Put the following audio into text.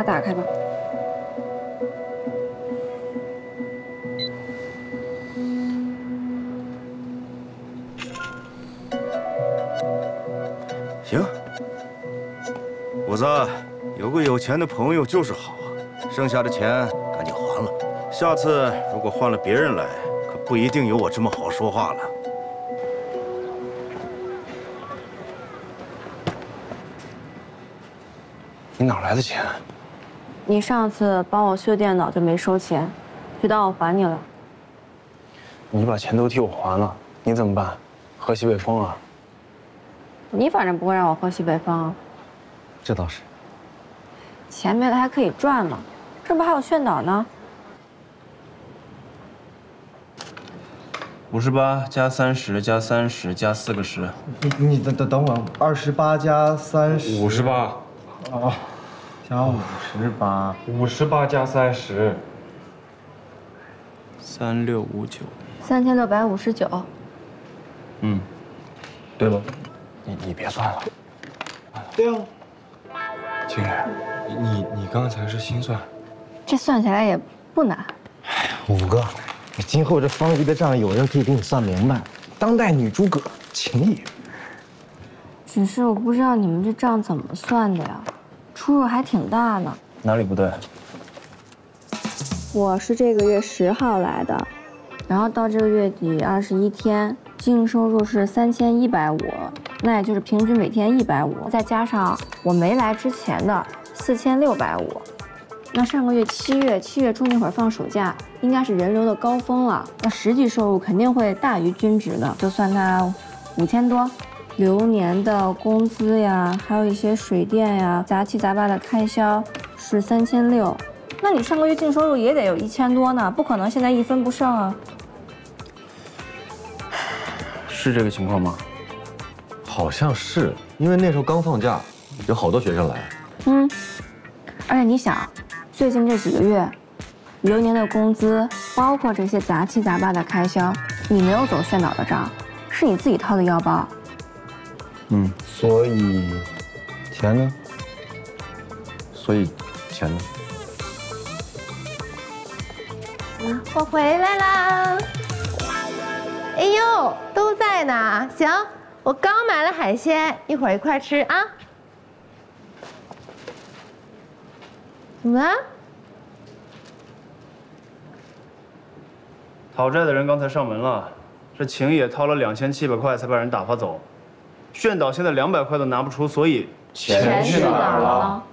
打开吧。 行，虎子，有个有钱的朋友就是好啊。剩下的钱赶紧还了。下次如果换了别人来，可不一定有我这么好说话了。 你哪来的钱？ 你上次帮我修电脑就没收钱，就当我还你了。 你把钱都替我还了，你怎么办？喝西北风啊？ 你反正不会让我喝西北风啊。 这倒是。 钱没了还可以赚嘛，这不还有炫导呢 58加30加30加4个10。 你等会儿，28加30。 58。 啊，加58。 58加30。3659。 3659。 对了，你别算了。 对啊。 经理，你刚才是心算？ 这算起来也不难。 五哥，你今后这方姨的账有人可以给你算明白。当代女诸葛，情谊。 只是我不知道你们这账怎么算的呀，出入还挺大呢。 哪里不对？ 我是这个月10号来的，然后到这个月底21天，净收入是3150，那也就是平均每天150，再加上我没来之前的4650。那上个月7月初那会儿放暑假，应该是人流的高峰了，那实际收入肯定会大于均值的，就算它5000多。流年的工资呀，还有一些水电呀、杂七杂八的开销是3600。那你上个月净收入也得有1000多呢，不可能现在一分不剩啊。 是这个情况吗？ 好像是，因为那时候刚放假，有好多学生来。 而且你想，最近这几个月，流年的工资，包括这些杂七杂八的开销，你没有走炫导的账，是你自己掏的腰包。 所以，钱呢？ 所以，钱呢？ 我回来啦！哎呦，都在呢。行，我刚买了海鲜，一会儿一块吃啊。怎么了？ 讨债的人刚才上门了，这秦野掏了2700块才把人打发走。炫导现在200块都拿不出，所以钱去哪儿了？